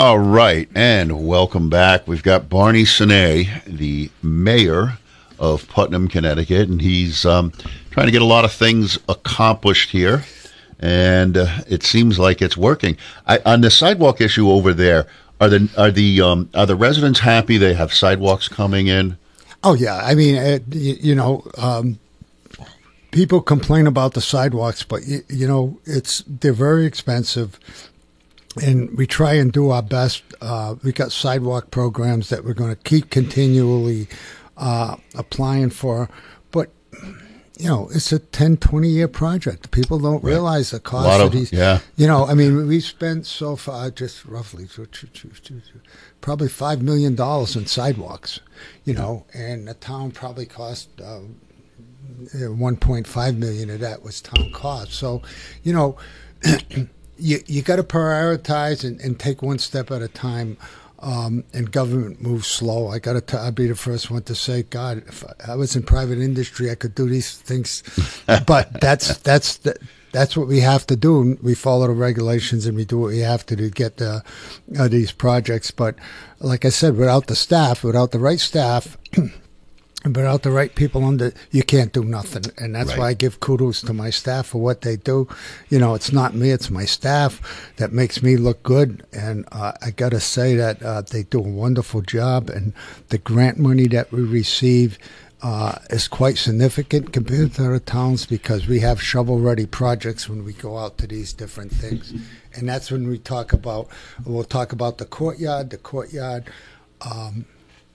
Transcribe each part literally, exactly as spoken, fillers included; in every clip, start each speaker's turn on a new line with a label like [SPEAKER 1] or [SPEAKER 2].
[SPEAKER 1] All right, and welcome back. We've got Barney Sine, the mayor of Putnam, Connecticut, and he's um, trying to get a lot of things accomplished here, and uh, it seems like it's working. I, on the sidewalk issue over there, are the are the um, are the residents happy they have sidewalks coming in?
[SPEAKER 2] Oh yeah, I mean, it, you, you know, um, people complain about the sidewalks, but you, you know, it's they're very expensive. And we try and do our best. Uh, we got sidewalk programs that we're going to keep continually uh, applying for. But, you know, it's a ten, twenty-year project. People don't right. realize the cost of, of these.
[SPEAKER 1] Yeah.
[SPEAKER 2] You know, I mean, we spent so far just roughly probably five million dollars in sidewalks, you know, and the town probably cost uh, one point five million dollars of that was town cost. So, you know, You you got to prioritize and, and take one step at a time, um, and government moves slow. I got to I'd be the first one to say, God, if I was in private industry, I could do these things, but that's that's the, that's what we have to do. We follow the regulations and we do what we have to do to get the, uh, these projects. But like I said, without the staff, without the right staff. But without the right people under, you can't do nothing. And that's right. why I give kudos to my staff for what they do. You know, it's not me, it's my staff that makes me look good. And uh, I got to say that uh, they do a wonderful job. And the grant money that we receive uh, is quite significant compared to other towns because we have shovel-ready projects when we go out to these different things. And that's when we talk about, we'll talk about the courtyard, the courtyard, um,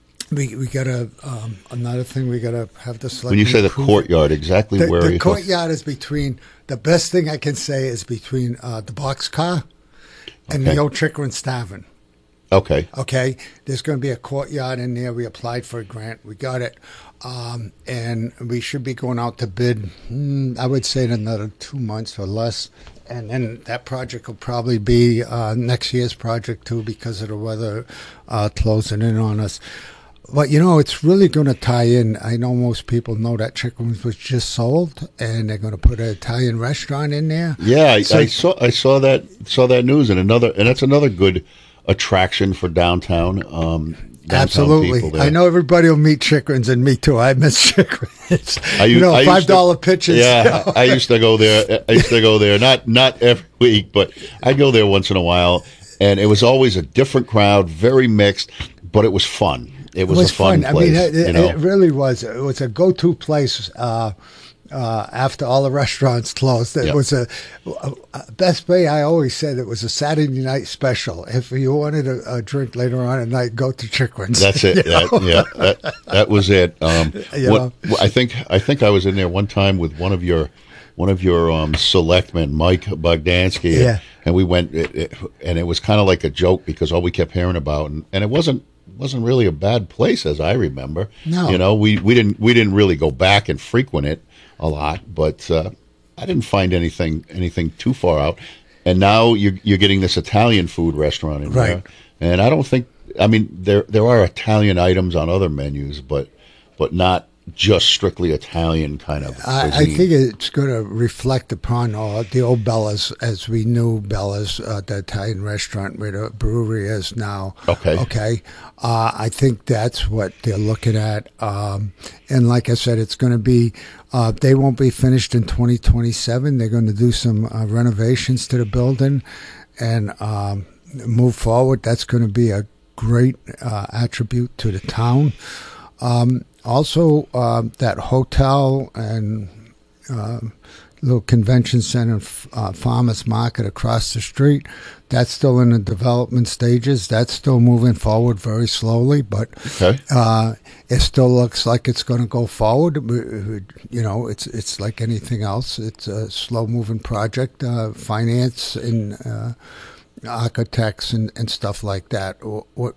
[SPEAKER 2] We we gotta um, another thing we gotta have the select.
[SPEAKER 1] When you say the courtyard, exactly
[SPEAKER 2] the,
[SPEAKER 1] where
[SPEAKER 2] the
[SPEAKER 1] are you
[SPEAKER 2] courtyard is between the best thing I can say is between uh, the boxcar and
[SPEAKER 1] okay.
[SPEAKER 2] the old Chickering Stavern.
[SPEAKER 1] Okay.
[SPEAKER 2] Okay. There's going to be a courtyard in there. We applied for a grant. We got it, um, and we should be going out to bid. Hmm, I would say in another two months or less. And then that project will probably be uh, next year's project too because of the weather uh, closing in on us. But, you know, it's really going to tie in. I know most people know that Chicken's was just sold, and they're going to put an Italian restaurant in there.
[SPEAKER 1] Yeah, I,
[SPEAKER 2] so,
[SPEAKER 1] I saw I saw that saw that news, and another and that's another good attraction for downtown. Um, downtown
[SPEAKER 2] absolutely,
[SPEAKER 1] people there.
[SPEAKER 2] I know everybody will meet Chicken's, and me too. I miss Chicken's.
[SPEAKER 1] I
[SPEAKER 2] you know,
[SPEAKER 1] I
[SPEAKER 2] five dollar pitches.
[SPEAKER 1] Yeah,
[SPEAKER 2] You know?
[SPEAKER 1] I used to go there. I used to go there not not every week, but I go there once in a while, and it was always a different crowd, very mixed, but it was fun. It was,
[SPEAKER 2] it was
[SPEAKER 1] a fun,
[SPEAKER 2] fun.
[SPEAKER 1] place.
[SPEAKER 2] I mean, it,
[SPEAKER 1] you know?
[SPEAKER 2] it really was. It was a go-to place uh, uh, after all the restaurants closed. It
[SPEAKER 1] yep.
[SPEAKER 2] was a, a Best Bay. I always said it was a Saturday night special. If you wanted a, a drink later on at night, go to Chickerin's.
[SPEAKER 1] That's it. That, yeah, that, that was it. Um, what, I think I think I was in there one time with one of your one of your um, selectmen, Mike Bogdansky,
[SPEAKER 2] yeah.
[SPEAKER 1] and we went, it, it, and it was kind of like a joke because all we kept hearing about, and, and it wasn't. wasn't really a bad place as I remember.
[SPEAKER 2] No.
[SPEAKER 1] You know, we, we didn't we didn't really go back and frequent it a lot, but uh, I didn't find anything anything too far out. And now you're you're getting this Italian food restaurant in
[SPEAKER 2] right.
[SPEAKER 1] there, and I don't think I mean there there are Italian items on other menus, but but not just strictly Italian kind of
[SPEAKER 2] I, I think it's going to reflect upon all the old Bella's as we knew Bella's, uh, the Italian restaurant where the brewery is now.
[SPEAKER 1] Okay.
[SPEAKER 2] Okay. Uh, I think that's what they're looking at. Um, and like I said, it's going to be, uh, they won't be finished in twenty twenty-seven. They're going to do some uh, renovations to the building and um, move forward. That's going to be a great uh, attribute to the town. Um, Also, uh, that hotel and uh, little convention center, uh, farmers market across the street, that's still in the development stages. That's still moving forward very slowly, but
[SPEAKER 1] okay.
[SPEAKER 2] uh, it still looks like it's going to go forward. You know, it's it's like anything else. It's a slow-moving project. Uh, finance and uh, architects and, and stuff like that. What,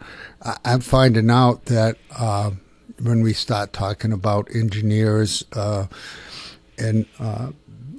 [SPEAKER 2] I'm finding out that Uh, when we start talking about engineers uh, and uh,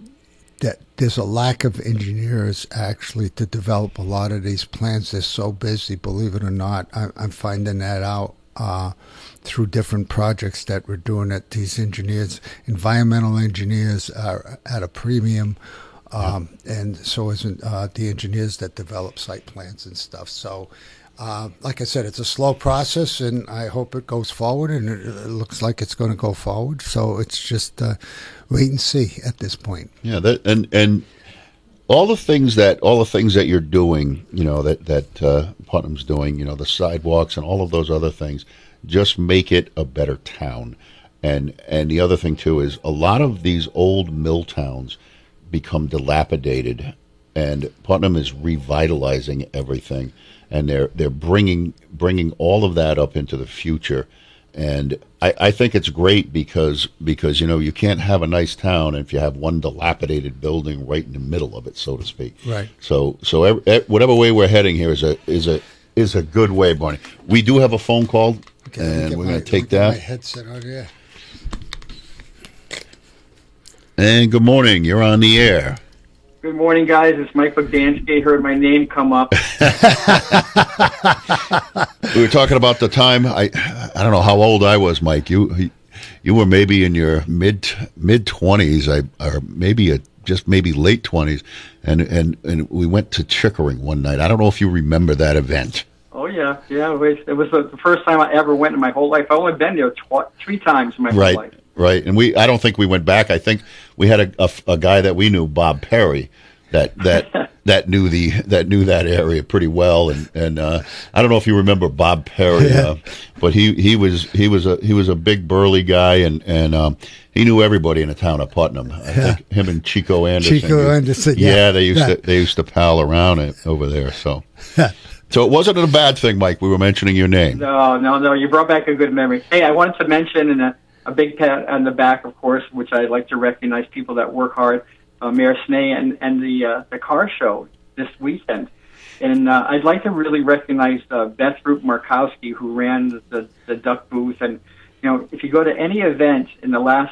[SPEAKER 2] that there's a lack of engineers actually to develop a lot of these plans. They're so busy, believe it or not. I, I'm finding that out uh, through different projects that we're doing. That these engineers, environmental engineers, are at a premium. Um, and so isn't uh, the engineers that develop site plans and stuff. So, uh, like I said, it's a slow process, and I hope it goes forward, and it, it looks like it's going to go forward. So it's just uh, wait and see at this point.
[SPEAKER 1] Yeah, that, and and all the things that all the things that you're doing, you know, that that uh, Putnam's doing, you know, the sidewalks and all of those other things, just make it a better town. And and the other thing too is a lot of these old mill towns become dilapidated, and Putnam is revitalizing everything, and they're they're bringing bringing all of that up into the future. And I, I think it's great because because you know you can't have a nice town if you have one dilapidated building right in the middle of it, so to speak.
[SPEAKER 2] Right.
[SPEAKER 1] So so every, whatever way we're heading here is a is a is a good way, Barney. We do have a phone call,
[SPEAKER 2] Okay,
[SPEAKER 1] and we're
[SPEAKER 2] my,
[SPEAKER 1] going to take
[SPEAKER 2] get
[SPEAKER 1] that.
[SPEAKER 2] My headset on here.
[SPEAKER 1] And good morning. You're on the air.
[SPEAKER 3] Good morning, guys. It's Mike Bogdansky. Heard my name come up.
[SPEAKER 1] We were talking about the time. I I don't know how old I was, Mike. You you were maybe in your mid mid twenties, I or maybe a, just maybe late twenties, and and and we went to Chickering one night. I don't know if you remember that event.
[SPEAKER 3] Oh yeah, yeah. It was, it was the first time I ever went in my whole life. I've only been there tw- three times in my
[SPEAKER 1] Right.
[SPEAKER 3] whole life.
[SPEAKER 1] Right, and we I don't think we went back. I think we had a, a, a guy that we knew, Bob Perry, that that that knew the that knew that area pretty well, and and uh, I don't know if you remember Bob Perry, uh, but he, he was he was a he was a big burly guy, and and um, he knew everybody in the town of Putnam. I think him and Chico Anderson.
[SPEAKER 2] Chico Anderson,
[SPEAKER 1] yeah,
[SPEAKER 2] yeah.
[SPEAKER 1] they used
[SPEAKER 2] Yeah.
[SPEAKER 1] to they used to pal around it over there. So. So it wasn't a bad thing, Mike. We were mentioning your name.
[SPEAKER 3] No, no, no. You brought back a good memory. Hey, I wanted to mention and a, a big pat on the back, of course, which I like to recognize people that work hard. Uh, Mayor Snee and and the uh, the car show this weekend, and uh, I'd like to really recognize uh, Beth Root Markowski, who ran the, the the duck booth. And you know, if you go to any event in the last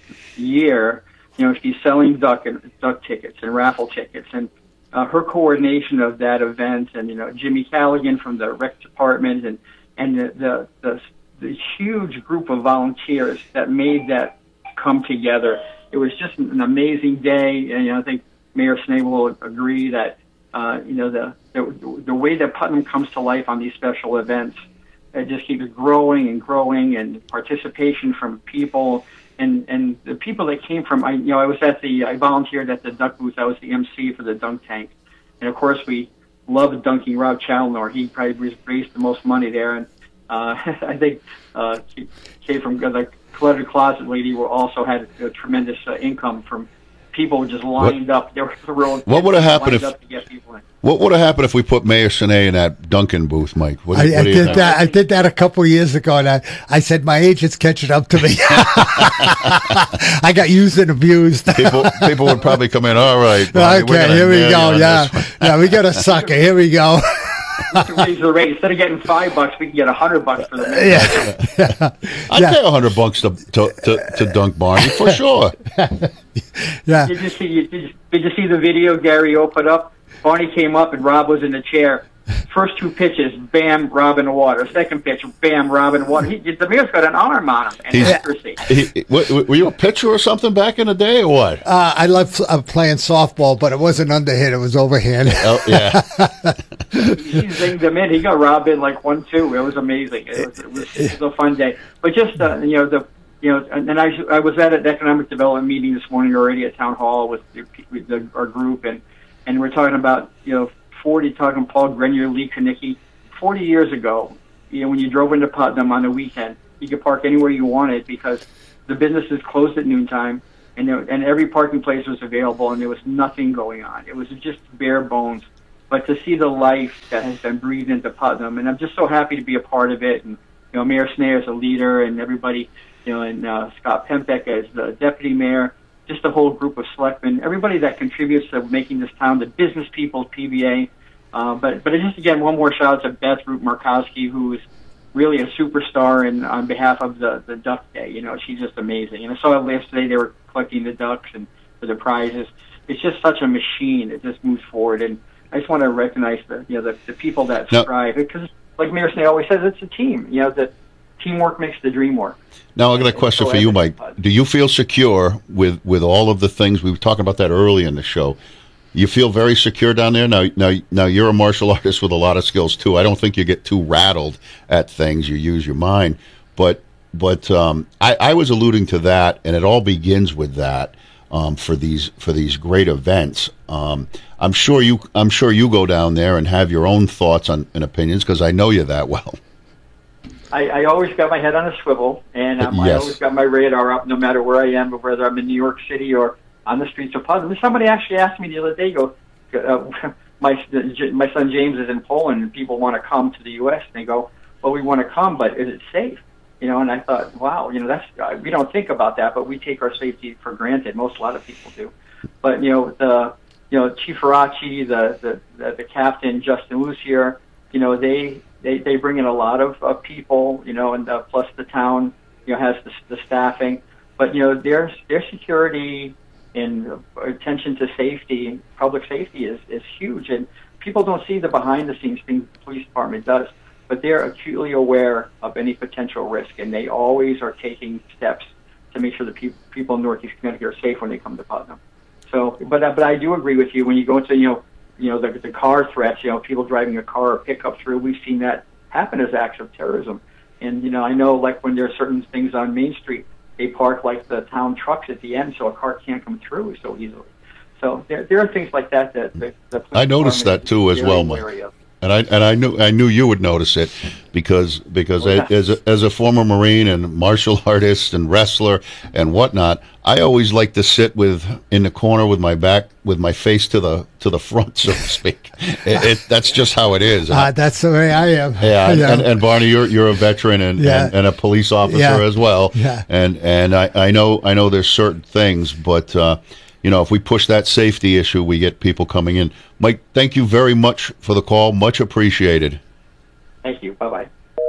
[SPEAKER 3] year, you know, she's selling duck and duck tickets and raffle tickets, and uh, her coordination of that event, and you know, Jimmy Callaghan from the rec department, and and the the, the the huge group of volunteers that made that come together. It was just an amazing day, and you know, I think Mayor Snee will agree that uh, you know the, the the way that Putnam comes to life on these special events, it just keeps growing and growing, and participation from people and and the people that came from. I you know I was at the I volunteered at the duck booth. I was the M C for the dunk tank, and of course we love dunking Rob Challenor. He probably raised the most money there, and uh, I think uh, came from the Cluttered Closet lady who also had a tremendous uh, income from people just lined what, up. There were the road.
[SPEAKER 1] What would have happened if?
[SPEAKER 3] Up to get people in.
[SPEAKER 1] What would have happened if we put Mayor Snee in that Duncan booth, Mike? What,
[SPEAKER 2] I,
[SPEAKER 1] what
[SPEAKER 2] I
[SPEAKER 1] do you
[SPEAKER 2] did
[SPEAKER 1] think?
[SPEAKER 2] that. I did that a couple of years ago, and I, I said my agent's catching up to me. I got used and abused.
[SPEAKER 1] people, people would probably come in. All right, Bonnie,
[SPEAKER 2] okay, here we go. Yeah, yeah, we got a sucker. Here we go.
[SPEAKER 3] We can raise the rate. Instead of getting five bucks, we can get a hundred bucks for the minute.
[SPEAKER 2] Yeah, yeah.
[SPEAKER 1] I'd
[SPEAKER 2] yeah.
[SPEAKER 1] pay a hundred bucks to, to to to dunk Barney for sure.
[SPEAKER 2] Yeah.
[SPEAKER 3] Did you see? You, did, you, did you see the video Gary O put up? Barney came up and Rob was in the chair. First two pitches, bam, Rob in the water. Second pitch, bam, Rob in the water. He, the mayor's got an arm on him and
[SPEAKER 1] He's-
[SPEAKER 3] accuracy.
[SPEAKER 1] He, w- were you a pitcher or something back in the day, or what?
[SPEAKER 2] Uh, I love uh, playing softball, but it wasn't underhand; it was overhand.
[SPEAKER 1] Oh yeah.
[SPEAKER 3] He zinged him in. He got Rob in like one two. It was amazing. It was, it was, it was a fun day. But just uh, you know the you know, and, and I I was at an economic development meeting this morning already at town hall with, the, with the, our group, and and we're talking about you know forty talking Paul Grenier, Lee Kanicki. Forty years ago, you know, when you drove into Putnam on the weekend, you could park anywhere you wanted because the businesses closed at noontime, and there, and every parking place was available, and there was nothing going on. It was just bare bones. But to see the life that has been breathed into Putnam, and I'm just so happy to be a part of it. And you know, Mayor Snee as a leader, and everybody, you know, and uh, Scott Pempek as the deputy mayor, just the whole group of selectmen, everybody that contributes to making this town, the business people, P B A. Uh, but but just again, one more shout out to Beth Root Markowski, who is really a superstar, and on behalf of the the Duck Day, you know, she's just amazing. And I saw it yesterday; they were collecting the ducks and for the prizes. It's just such a machine; it just moves forward. And I just want to recognize the you know the, the people that
[SPEAKER 1] No.
[SPEAKER 3] strive, because like Mayor Snee always says, it's a team. You know, the teamwork makes the dream work.
[SPEAKER 1] Now, I got a question for you, Mike. Do you feel secure with, with all of the things we were talking about that early in the show? You feel very secure down there? Now, now, now you're a martial artist with a lot of skills too. I don't think you get too rattled at things. You use your mind, but but um, I, I was alluding to that, and it all begins with that um, for these for these great events. Um, I'm sure you I'm sure you go down there and have your own thoughts on and opinions because I know you that well.
[SPEAKER 3] I, I always got my head on a swivel, and um,
[SPEAKER 1] Yes.
[SPEAKER 3] I always got my radar up, no matter where I am, whether I'm in New York City or on the streets of Putnam. Somebody actually asked me the other day, go, uh, my my son James is in Poland, and people want to come to the U S, and they go, well, we want to come, but is it safe? You know, and I thought, wow, you know, that's uh, we don't think about that, but we take our safety for granted. Most a lot of people do, but you know, the you know Chief Hirachi, the the the, the captain Justin Lucier, you know, they. They they bring in a lot of uh, people, you know, and uh, plus the town, you know, has the, the staffing. But you know, their their security and attention to safety, public safety, is is huge. And people don't see the behind the scenes things the police department does, but they're acutely aware of any potential risk, and they always are taking steps to make sure that pe- people in Northeast Connecticut are safe when they come to Putnam. So, but uh, but I do agree with you when you go into you know. You know, the, the car threats, you know, people driving a car or pickup through, we've seen that happen as acts of terrorism. And, you know, I know, like, when there are certain things on Main Street, they park, like, the town trucks at the end so a car can't come through so easily. So there, there are things like that that the, the police
[SPEAKER 1] I noticed that,
[SPEAKER 3] department
[SPEAKER 1] too,
[SPEAKER 3] is
[SPEAKER 1] as
[SPEAKER 3] very
[SPEAKER 1] well, Mike.
[SPEAKER 3] wary of.
[SPEAKER 1] And I and I knew I knew you would notice it because because
[SPEAKER 3] Well,
[SPEAKER 1] I, as a, as a former Marine and martial artist and wrestler and whatnot, I always like to sit with in the corner with my back with my face to the to the front, so to speak. it, it, that's just how it is.
[SPEAKER 2] Uh, that's the way I am.
[SPEAKER 1] Yeah, and,
[SPEAKER 2] You know?
[SPEAKER 1] and, and Barney, you're you're a veteran and,
[SPEAKER 2] Yeah.
[SPEAKER 1] and, and a police officer
[SPEAKER 2] Yeah.
[SPEAKER 1] as well.
[SPEAKER 2] Yeah.
[SPEAKER 1] And and I, I know I know there's certain things, but uh, you know, if we push that safety issue, we get people coming in. Mike, thank you very much for the call. Much appreciated.
[SPEAKER 3] Thank you. Bye-bye.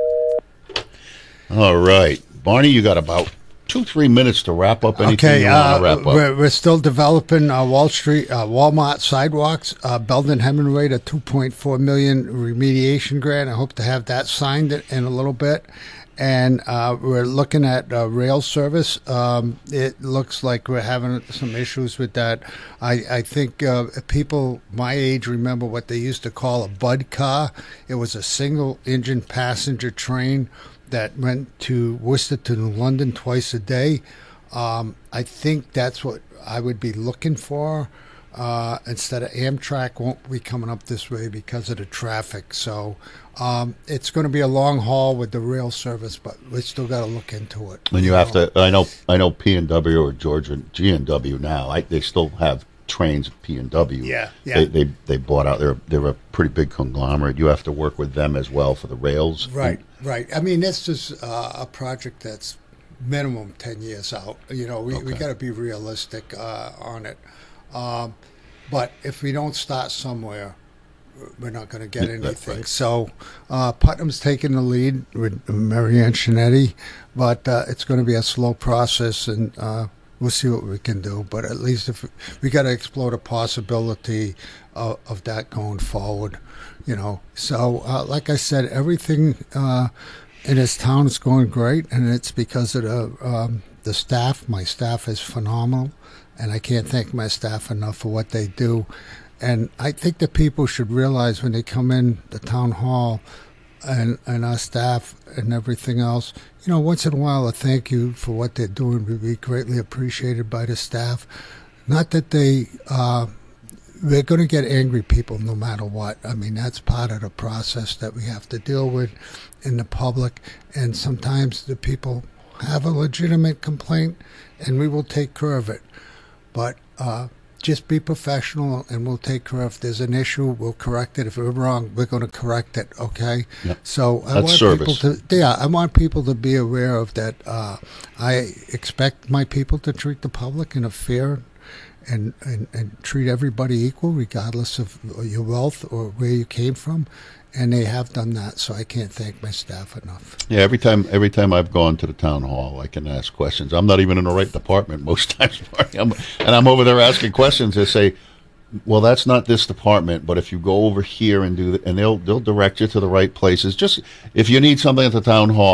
[SPEAKER 1] All right, Barney, you got about two three minutes to wrap up anything
[SPEAKER 2] Okay,
[SPEAKER 1] you want
[SPEAKER 2] uh,
[SPEAKER 1] to wrap up.
[SPEAKER 2] we're, we're still developing uh, Wall Street, uh, Walmart sidewalks. Uh, Belden Hemingway, a two point four million remediation grant. I hope to have that signed in a little bit. And uh, we're looking at uh, rail service. Um, it looks like we're having some issues with that. I, I think uh, people my age remember what they used to call a bud car. It was a single-engine passenger train that went to Worcester to London twice a day. Um, I think that's what I would be looking for. Uh, instead of Amtrak won't be coming up this way because of the traffic. So um, it's going to be a long haul with the rail service, but we still got to look into it.
[SPEAKER 1] And you have to. I know. I know P and W or Georgia G and W now. I, they still have trains at P and W.
[SPEAKER 2] Yeah, yeah.
[SPEAKER 1] They, they they bought out. They're they're a pretty big conglomerate. You have to work with them as well for the rails.
[SPEAKER 2] Right, right. I mean, this is uh, a project that's minimum ten years out. You know, we we
[SPEAKER 1] Okay.
[SPEAKER 2] got to be realistic uh, on it. Um, but if we don't start somewhere, we're not going to get
[SPEAKER 1] Yeah, that's
[SPEAKER 2] anything.
[SPEAKER 1] right.
[SPEAKER 2] So uh, Putnam's taking the lead with Marianne Chinetti, but uh, it's going to be a slow process, and uh, we'll see what we can do. But at least if we got to explore the possibility of, of that going forward, you know. So, uh, like I said, everything uh, in this town is going great, and it's because of the um, the staff. My staff is phenomenal, and I can't thank my staff enough for what they do. And I think that people should realize when they come in the town hall and, and our staff and everything else, you know, once in a while a thank you for what they're doing would be greatly appreciated by the staff. Not that they, uh, they're going to get angry people no matter what. I mean, that's part of the process that we have to deal with in the public. And sometimes the people have a legitimate complaint, and we will take care of it. But uh, just be professional, and we'll take care of. If there's an issue, we'll correct it. If we're wrong, we're going to correct it. Okay.
[SPEAKER 1] Yep.
[SPEAKER 2] So I
[SPEAKER 1] That's
[SPEAKER 2] want
[SPEAKER 1] service.
[SPEAKER 2] people to, yeah, I want people to be aware of that. Uh, I expect my people to treat the public in a fair and, and and treat everybody equal, regardless of your wealth or where you came from. And they have done that, so I can't thank my staff enough.
[SPEAKER 1] Yeah, every time every time I've gone to the town hall, I can ask questions. I'm not even in the right department most times, Marty. I'm, and I'm over there asking questions. They say, "Well, that's not this department, but if you go over here and do that," and they'll they'll direct you to the right places. Just if you need something at the town hall,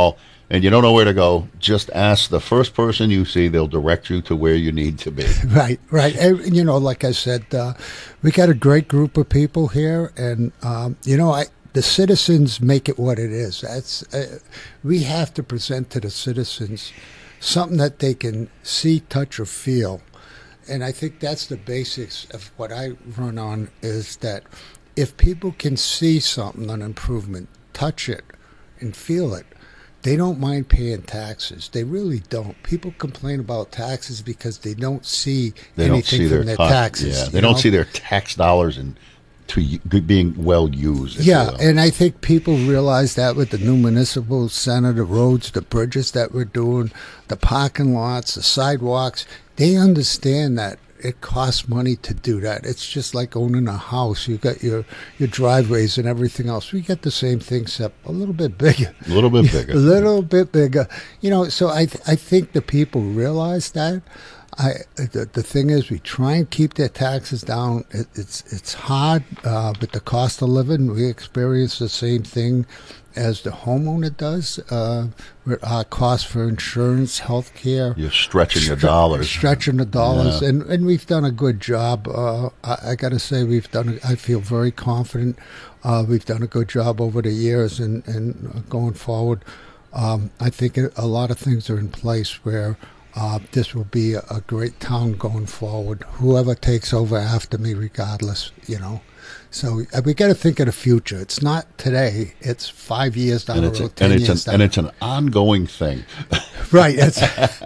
[SPEAKER 1] and you don't know where to go, just ask the first person you see. They'll direct you to where you need to be.
[SPEAKER 2] Right, right. And, you know, like I said, uh, we got a great group of people here, and, um, you know, I, the citizens make it what it is. That's uh, we have to present to the citizens something that they can see, touch, or feel. And I think that's the basics of what I run on, is that if people can see something, an improvement, touch it, and feel it, they don't mind paying taxes. They really don't. People complain about taxes because they don't see
[SPEAKER 1] they
[SPEAKER 2] anything
[SPEAKER 1] don't see
[SPEAKER 2] from
[SPEAKER 1] their,
[SPEAKER 2] their
[SPEAKER 1] ta-
[SPEAKER 2] taxes.
[SPEAKER 1] Yeah, they don't know? see their tax dollars and to being well used.
[SPEAKER 2] Yeah, and I think people realize that with the new municipal center, the roads, the bridges that we're doing, the parking lots, the sidewalks, they understand that it costs money to do that. It's just like owning a house. You've got your, your driveways and everything else. We get the same thing, except a little bit bigger.
[SPEAKER 1] A little bit bigger.
[SPEAKER 2] a little bit bigger. You know, so I th- I think the people realize that. I the, the thing is, we try and keep their taxes down. It, it's it's hard uh, with the cost of living. We experience the same thing as the homeowner does. Uh, with our cost for insurance, health care.
[SPEAKER 1] You're stretching your dollars.
[SPEAKER 2] Stretching the dollars,
[SPEAKER 1] yeah.
[SPEAKER 2] and and we've done a good job. Uh, I, I got to say, we've done. I feel very confident. Uh, we've done a good job over the years, and and going forward, um, I think a lot of things are in place where. Uh, this will be a, a great town going forward. Whoever takes over after me, regardless, you know. So uh, we got to think of the future. It's not today. It's five years down
[SPEAKER 1] and
[SPEAKER 2] the road,
[SPEAKER 1] a,
[SPEAKER 2] ten
[SPEAKER 1] and it's
[SPEAKER 2] years
[SPEAKER 1] an,
[SPEAKER 2] down.
[SPEAKER 1] And it's an ongoing thing.
[SPEAKER 2] Right. It's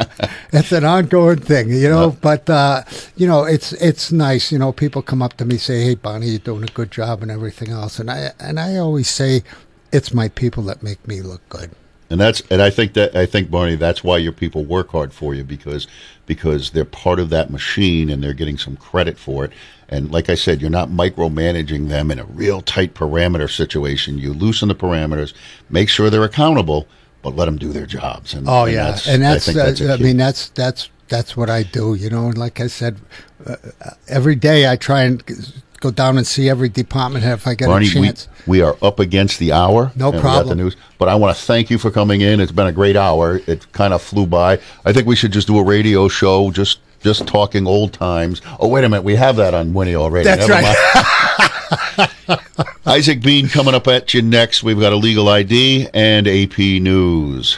[SPEAKER 2] it's an ongoing thing, you know. Yeah. But uh, you know, it's it's nice. You know, people come up to me, say, "Hey, Bonnie, you're doing a good job," and everything else. And I and I always say, it's my people that make me look good.
[SPEAKER 1] And that's and I think that I think Barney, that's why your people work hard for you, because because they're part of that machine and they're getting some credit for it. And like I said, you're not micromanaging them in a real tight parameter situation. You loosen the parameters, make sure they're accountable, but let them do their jobs. And,
[SPEAKER 2] oh
[SPEAKER 1] and
[SPEAKER 2] yeah,
[SPEAKER 1] that's,
[SPEAKER 2] and that's,
[SPEAKER 1] I, think that's
[SPEAKER 2] uh, I mean that's that's that's what I do. You know, and like I said, uh, every day I try and go down and see every department head if I get
[SPEAKER 1] Barney,
[SPEAKER 2] a chance.
[SPEAKER 1] We, we are up against the hour.
[SPEAKER 2] No
[SPEAKER 1] and
[SPEAKER 2] problem.
[SPEAKER 1] We got the news, but I want to thank you for coming in. It's been a great hour. It kind of flew by. I think we should just do a radio show, just just talking old times. Oh, wait a minute. We have that on Winnie already.
[SPEAKER 2] That's
[SPEAKER 1] Never
[SPEAKER 2] right.
[SPEAKER 1] Isaac Bean coming up at you next. We've got a legal I D and A P News.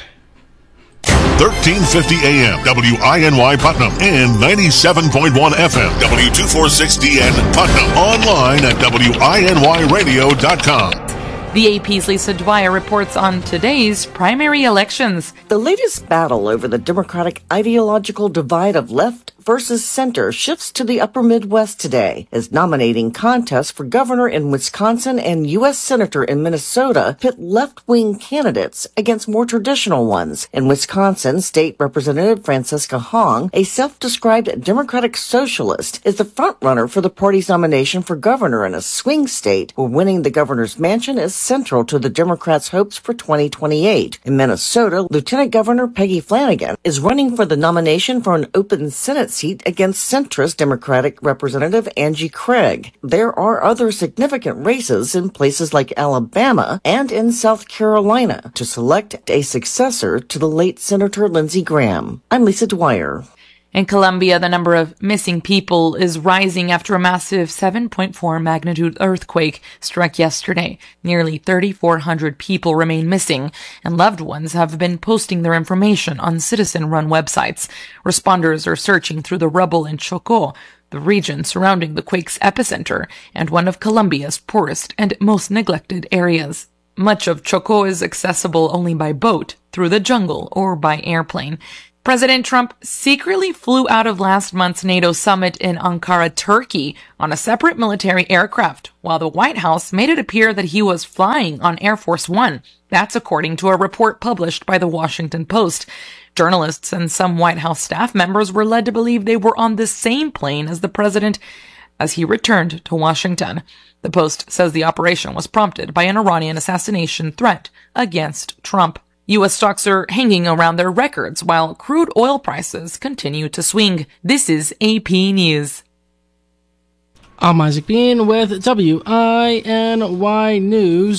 [SPEAKER 4] thirteen fifty A M, W I N Y Putnam, and ninety-seven point one F M, W two forty-six D N Putnam. Online at W I N Y radio dot com.
[SPEAKER 5] The A P's Lisa Dwyer reports on today's primary elections.
[SPEAKER 6] The latest battle over the Democratic ideological divide of left versus center shifts to the upper Midwest today, as nominating contests for governor in Wisconsin and U S Senator in Minnesota pit left-wing candidates against more traditional ones. In Wisconsin, State Representative Francisca Hong, a self-described Democratic socialist, is the frontrunner for the party's nomination for governor in a swing state, where winning the governor's mansion is central to the Democrats' hopes for twenty twenty-eight. In Minnesota, Lieutenant Governor Peggy Flanagan is running for the nomination for an open Senate seat against centrist Democratic Representative Angie Craig. There are other significant races in places like Alabama and in South Carolina to select a successor to the late Senator Lindsey Graham. I'm Lisa Dwyer.
[SPEAKER 5] In Colombia, the number of missing people is rising after a massive seven point four magnitude earthquake struck yesterday. Nearly thirty-four hundred people remain missing, and loved ones have been posting their information on citizen-run websites. Responders are searching through the rubble in Chocó, the region surrounding the quake's epicenter and one of Colombia's poorest and most neglected areas. Much of Chocó is accessible only by boat, through the jungle, or by airplane. President Trump secretly flew out of last month's NATO summit in Ankara, Turkey, on a separate military aircraft, while the White House made it appear that he was flying on Air Force One. That's according to a report published by the Washington Post. Journalists and some White House staff members were led to believe they were on the same plane as the president as he returned to Washington. The Post says the operation was prompted by an Iranian assassination threat against Trump. U S stocks are hanging around their records while crude oil prices continue to swing. This is A P News.
[SPEAKER 7] I'm Isaac Bean with W I N Y News.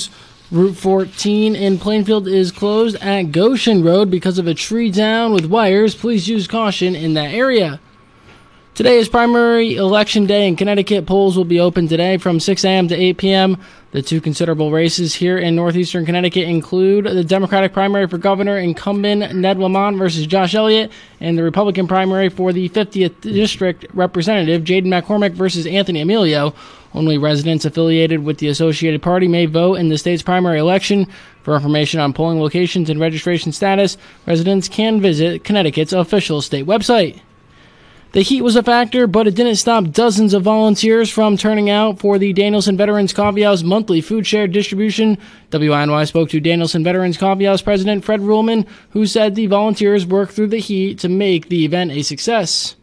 [SPEAKER 7] Route fourteen in Plainfield is closed at Goshen Road because of a tree down with wires. Please use caution in that area. Today is primary election day in Connecticut. Polls will be open today from six a.m. to eight p.m. The two considerable races here in northeastern Connecticut include the Democratic primary for governor, incumbent Ned Lamont versus Josh Elliott, and the Republican primary for the fiftieth District Representative, Jaden McCormick versus Anthony Emilio. Only residents affiliated with the Associated Party may vote in the state's primary election. For information on polling locations and registration status, residents can visit Connecticut's official state website. The heat was a factor, but it didn't stop dozens of volunteers from turning out for the Danielson Veterans Coffee House monthly food share distribution. W I N Y spoke to Danielson Veterans Coffee House President Fred Ruhlman, who said the volunteers worked through the heat to make the event a success.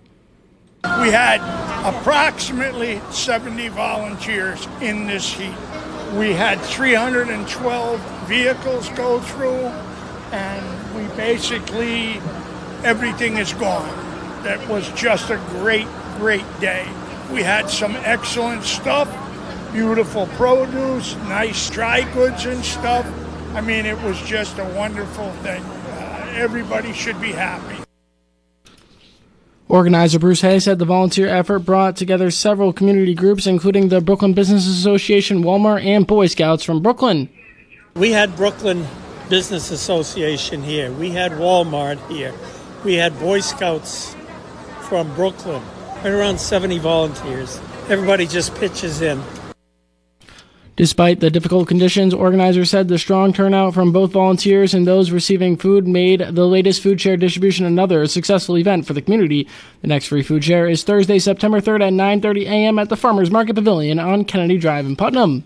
[SPEAKER 8] We had approximately seventy volunteers in this heat. We had three hundred twelve vehicles go through, and we basically, everything is gone. That was just a great, great day. We had some excellent stuff, beautiful produce, nice dry goods and stuff. I mean, it was just a wonderful thing. Uh, everybody should be happy.
[SPEAKER 7] Organizer Bruce Hay said the volunteer effort brought together several community groups, including the Brooklyn Business Association, Walmart, and Boy Scouts from Brooklyn.
[SPEAKER 9] We had Brooklyn Business Association here. We had Walmart here. We had Boy Scouts from Brooklyn. Right around seventy volunteers. Everybody just pitches in.
[SPEAKER 7] Despite the difficult conditions, organizers said the strong turnout from both volunteers and those receiving food made the latest food share distribution another successful event for the community. The next free food share is Thursday, September third at nine thirty a.m. at the Farmers Market Pavilion on Kennedy Drive in Putnam.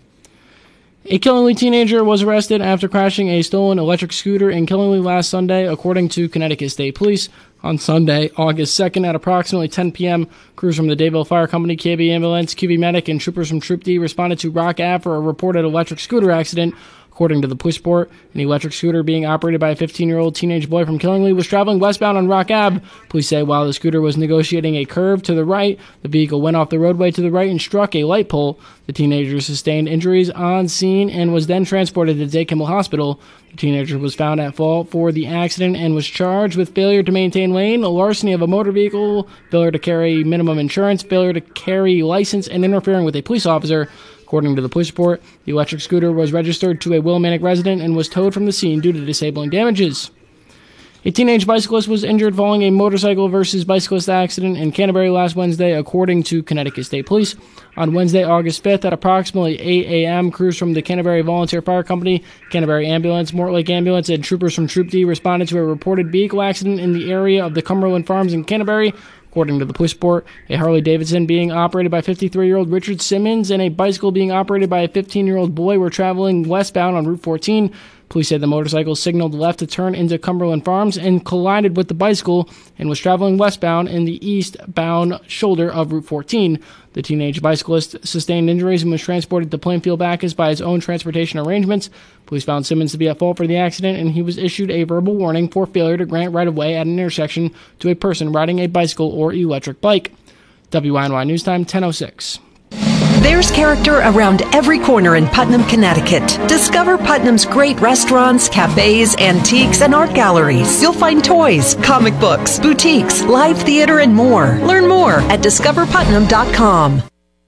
[SPEAKER 7] A Killingly teenager was arrested after crashing a stolen electric scooter in Killingly last Sunday, according to Connecticut State Police. On Sunday, August second, at approximately ten p.m., crews from the Dayville Fire Company, K B Ambulance, Q V Medic, and troopers from Troop D responded to Rock Ave for a reported electric scooter accident. According to the police report, an electric scooter being operated by a fifteen-year-old teenage boy from Killingly was traveling westbound on Rock Ave. Police say while the scooter was negotiating a curve to the right, the vehicle went off the roadway to the right and struck a light pole. The teenager sustained injuries on scene and was then transported to Day Kimmel Hospital. The teenager was found at fault for the accident and was charged with failure to maintain lane, larceny of a motor vehicle, failure to carry minimum insurance, failure to carry license, and interfering with a police officer. According to the police report, the electric scooter was registered to a Willimantic resident and was towed from the scene due to disabling damages. A teenage bicyclist was injured following a motorcycle versus bicyclist accident in Canterbury last Wednesday, according to Connecticut State Police. On Wednesday, August fifth, at approximately eight a.m., crews from the Canterbury Volunteer Fire Company, Canterbury Ambulance, Mortlake Ambulance, and troopers from Troop D responded to a reported vehicle accident in the area of the Cumberland Farms in Canterbury. According to the police report, a Harley-Davidson being operated by fifty-three-year-old Richard Simmons and a bicycle being operated by a fifteen-year-old boy were traveling westbound on Route fourteen. Police said the motorcycle signaled left to turn into Cumberland Farms and collided with the bicycle and was traveling westbound in the eastbound shoulder of Route fourteen. The teenage bicyclist sustained injuries and was transported to Plainfield Bacchus by his own transportation arrangements. Police found Simmons to be at fault for the accident, and he was issued a verbal warning for failure to grant right-of-way at an intersection to a person riding a bicycle or electric bike. W I N Y News Time, ten oh six.
[SPEAKER 10] There's character around every corner in Putnam, Connecticut. Discover Putnam's great restaurants, cafes, antiques, and art galleries. You'll find toys, comic books, boutiques, live theater, and more. Learn more at discover putnam dot com.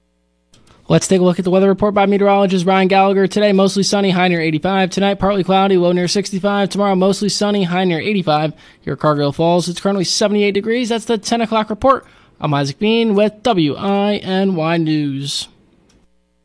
[SPEAKER 7] Let's take a look at the weather report by meteorologist Ryan Gallagher. Today, mostly sunny, high near eighty-five. Tonight, partly cloudy, low near sixty-five. Tomorrow, mostly sunny, high near eighty-five. Here at Cargill Falls, it's currently seventy-eight degrees. That's the ten o'clock report. I'm Isaac Bean with W I N Y News.